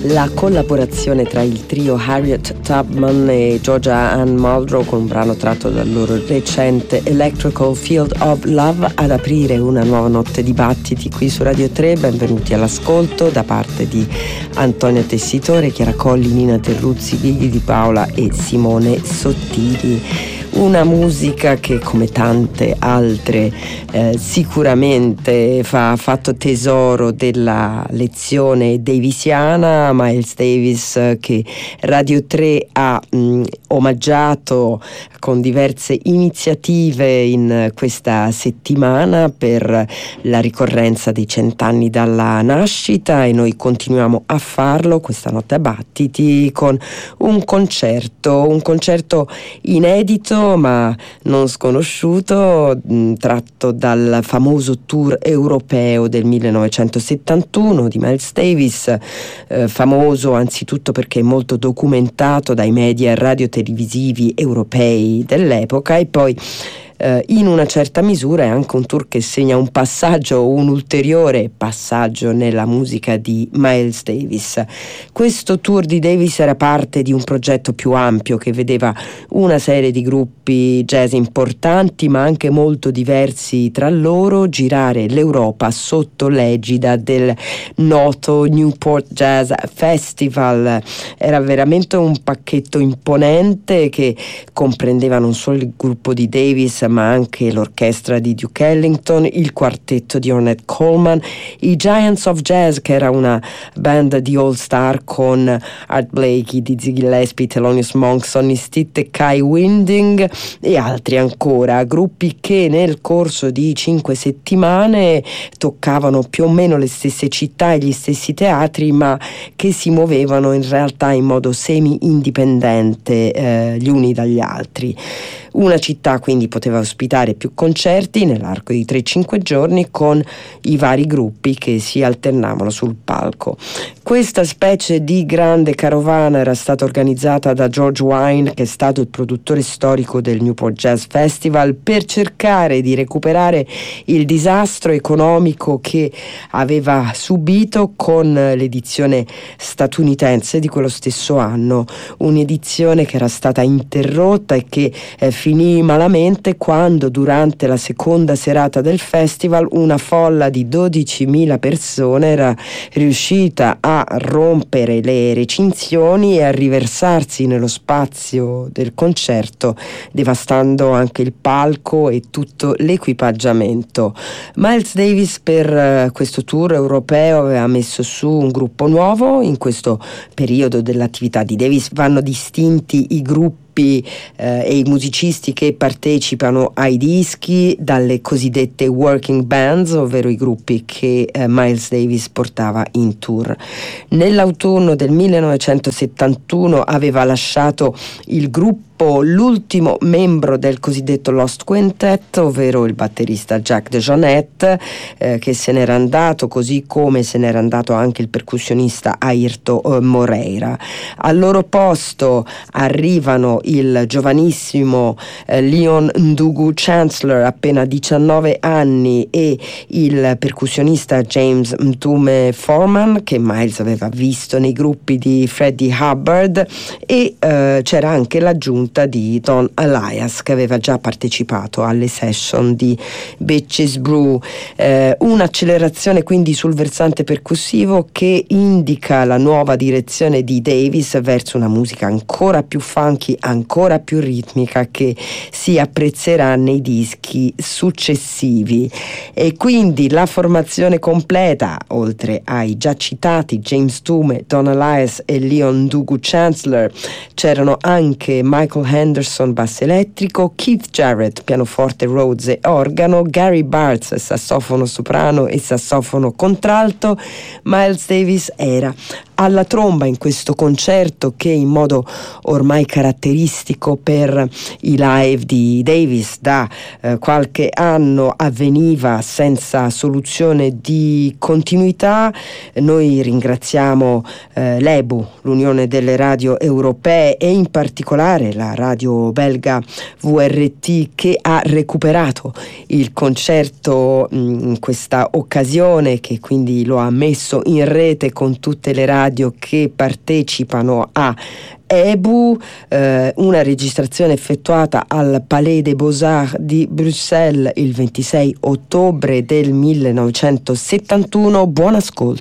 La collaborazione tra il trio Harriet Tubman e Georgia Ann Muldrow con un brano tratto dal loro recente Electrical Field of Love ad aprire una nuova notte di battiti qui su Radio 3. Benvenuti all'ascolto da parte di Antonio Tessitore, Chiara Colli, Nina Terruzzi, Gigli Di Paola e Simone Sottili. Una musica che, come tante altre, sicuramente ha fatto tesoro della lezione davisiana. Miles Davis, che Radio 3 ha omaggiato con diverse iniziative in questa settimana per la ricorrenza dei 100 anni dalla nascita, e noi continuiamo a farlo questa notte a battiti con un concerto inedito ma non sconosciuto, tratto dal famoso tour europeo del 1971 di Miles Davis, famoso anzitutto perché è molto documentato dai media radiotelevisivi europei dell'epoca, e poi in una certa misura è anche un tour che segna un passaggio, un ulteriore passaggio nella musica di Miles Davis. Questo tour di Davis era parte di un progetto più ampio che vedeva una serie di gruppi jazz importanti ma anche molto diversi tra loro girare l'Europa sotto l'egida del noto Newport Jazz Festival. Era veramente un pacchetto imponente che comprendeva non solo il gruppo di Davis ma anche l'orchestra di Duke Ellington, il quartetto di Ornette Coleman, i Giants of Jazz, che era una band di all star con Art Blakey, Dizzy Gillespie, Thelonious Monk, Sonny Stitt e Kai Winding, e altri ancora, gruppi che nel corso di 5 settimane toccavano più o meno le stesse città e gli stessi teatri, ma che si muovevano in realtà in modo semi-indipendente gli uni dagli altri. Una città quindi poteva ospitare più concerti nell'arco di 3-5 giorni con i vari gruppi che si alternavano sul palco. Questa specie di grande carovana era stata organizzata da George Wine, che è stato il produttore storico del Newport Jazz Festival, per cercare di recuperare il disastro economico che aveva subito con l'edizione statunitense di quello stesso anno, un'edizione che era stata interrotta e che finì malamente quando durante la seconda serata del festival una folla di 12.000 persone era riuscita a rompere le recinzioni e a riversarsi nello spazio del concerto, devastando anche il palco e tutto l'equipaggiamento. Miles Davis per questo tour europeo aveva messo su un gruppo nuovo. In questo periodo dell'attività di Davis vanno distinti i gruppi e i musicisti che partecipano ai dischi dalle cosiddette working bands, ovvero i gruppi che Miles Davis portava in tour. Nell'autunno del 1971 aveva lasciato il gruppo l'ultimo membro del cosiddetto Lost Quintet, ovvero il batterista Jack DeJohnette, che se n'era andato, così come se n'era andato anche il percussionista Airto Moreira. Al loro posto arrivano il giovanissimo Leon Ndugu Chancellor, appena 19 anni, e il percussionista James Mtume Foreman, che Miles aveva visto nei gruppi di Freddie Hubbard, e c'era anche l'aggiunta di Don Alias, che aveva già partecipato alle session di Bitches Brew. Un'accelerazione quindi sul versante percussivo che indica la nuova direzione di Davis verso una musica ancora più funky, ancora più ritmica, che si apprezzerà nei dischi successivi. E quindi la formazione completa, oltre ai già citati James Tume, Don Alias e Leon Ndugu Chancellor, c'erano anche Michael Henderson basso elettrico, Keith Jarrett pianoforte, Rhodes e organo, Gary Bartz sassofono soprano e sassofono contralto. Miles Davis era alla tromba in questo concerto che, in modo ormai caratteristico per i live di Davis da qualche anno, avveniva senza soluzione di continuità. Noi ringraziamo l'EBU, l'Unione delle Radio Europee, e in particolare la radio belga VRT, che ha recuperato il concerto in questa occasione, che quindi lo ha messo in rete con tutte le radio radio che partecipano a EBU, una registrazione effettuata al Palais des Beaux-Arts di Bruxelles il 26 ottobre del 1971. Buon ascolto.